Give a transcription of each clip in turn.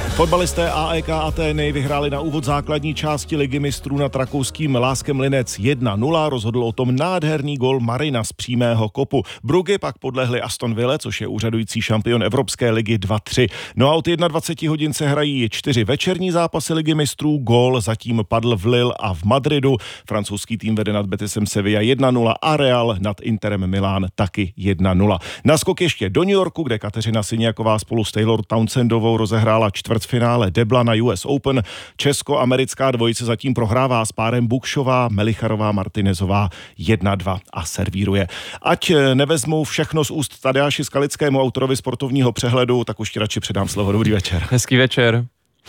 Fotbalisté AEK Atény vyhráli na úvod základní části Ligy mistrů nad rakouským Láskem Linec 1-0. Rozhodl o tom nádherný gol Marina z přímého kopu. Bruggy pak podlehli Aston Ville, což je úřadující šampion Evropské ligy 2-3. No a od 21 hodin se hrají 4 večerní zápasy Ligy mistrů. Gól zatím padl v Lille a v Madridu. Francouzský tým vede nad Betisem Sevilla 1-0 a Real nad Interem Milán taky 1-0. Naskok ještě do New Yorku, kde Kateřina Syniaková spolu s Taylor Townsendovou rozehrála čtvrtfinále debla na US Open. Česko-americká dvojice zatím prohrává s párem Bukšová, Melicharová, Martinezová 1-2 a servíruje. Ať nevezmu všechno z úst Tadeáši Skalickému, autorovi sportovního přehledu, tak už ti radši předám slovo. Dobrý večer. Hezký večer.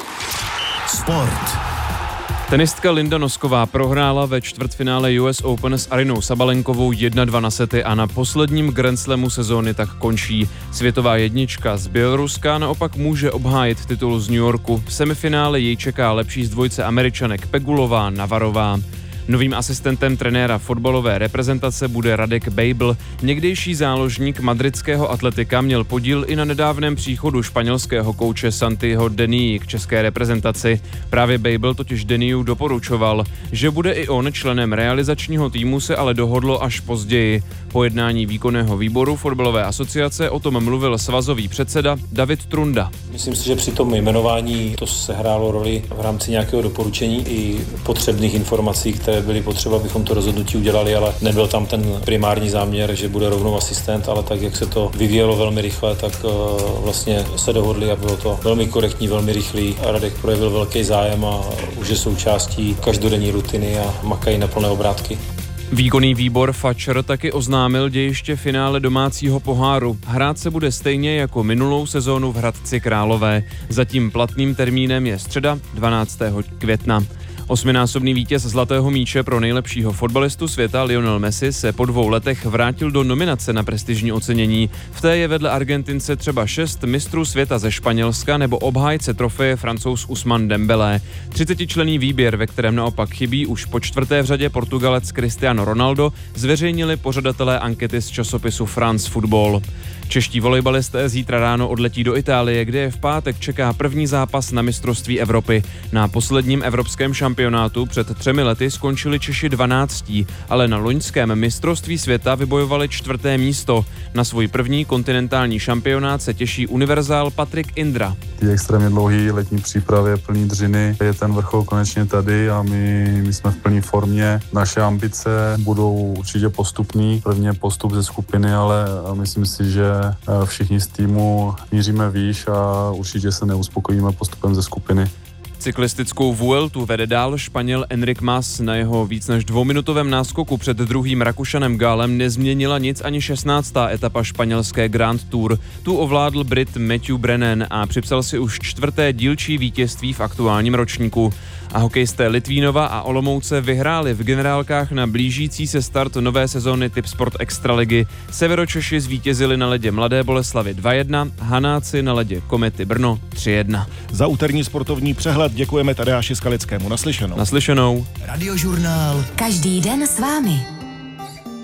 Sport. Tenistka Linda Nosková prohrála ve čtvrtfinále US Open s Arinou Sabalenkovou 1-2 na sety a na posledním Grand Slamu sezóny tak končí. Světová jednička z Běloruska naopak může obhájit titul z New Yorku. V semifinále jej čeká lepší z dvojce Američanek Pegulová, Navarová. Novým asistentem trenéra fotbalové reprezentace bude Radek Bejbl. Někdejší záložník madridského Atletika měl podíl i na nedávném příchodu španělského kouče Santiho Denii k české reprezentaci. Právě Bejbl totiž Deniu doporučoval. Že bude i on členem realizačního týmu, se ale dohodlo až později. Po jednání výkonného výboru fotbalové asociace o tom mluvil svazový předseda David Trunda. Myslím si, že při tom jmenování to sehrálo roli v rámci nějakého doporučení i potřebných informací, které byly potřeba, abychom to rozhodnutí udělali, ale nebyl tam ten primární záměr, že bude rovnou asistent, ale tak, jak se to vyvíjelo velmi rychle, tak vlastně se dohodli a bylo to velmi korektní, velmi rychlý. Radek projevil velký zájem a už je součástí každodenní rutiny a makají na plné obrátky. Výkonný výbor FAČR taky oznámil dějiště finále domácího poháru. Hrát se bude stejně jako minulou sezónu v Hradci Králové. Zatím platným termínem je středa 12. května. 8násobný vítěz Zlatého míče pro nejlepšího fotbalistu světa Lionel Messi se po 2 letech vrátil do nominace na prestižní ocenění. V té je vedle Argentince třeba 6 mistrů světa ze Španělska nebo obhájce trofeje Francouz Ousmane Dembélé. 30členný výběr, ve kterém naopak chybí už po 4. v řadě Portugalec Cristiano Ronaldo, zveřejnili pořadatelé ankety z časopisu France Football. Čeští volejbalisté zítra ráno odletí do Itálie, kde je v pátek čeká první zápas na mistrovství Evropy. Na posledním evropském šampionátu před 3 lety skončili Češi 12, ale na loňském mistrovství světa vybojovali 4. místo. Na svůj první kontinentální šampionát se těší univerzál Patrik Indra. Ty extrémně dlouhý letní přípravě, plný dřiny, je ten vrchol konečně tady a my jsme v plné formě. Naše ambice budou určitě postupný. Prvně postup ze skupiny, ale myslím si, že všichni z týmu míříme výš a určitě se neuspokojíme postupem ze skupiny. Cyklistickou Vueltu vede dál Španěl Enric Mas. Na jeho víc než 2minutovém náskoku před druhým Rakušanem Gálem nezměnila nic ani 16. etapa španělské Grand Tour. Tu ovládl Brit Matthew Brennan a připsal si už 4. dílčí vítězství v aktuálním ročníku. A hokejisté Litvínova a Olomouce vyhráli v generálkách na blížící se start nové sezóny Tipsport Extraligy. Severočeši zvítězili na ledě Mladé Boleslavi 2-1, Hanáci na ledě Komety Brno 3-1. Za úterní sportovní přehled děkujeme Tadeáši Skalickému. Naslyšenou. Naslyšenou. Radiožurnál. Každý den s vámi.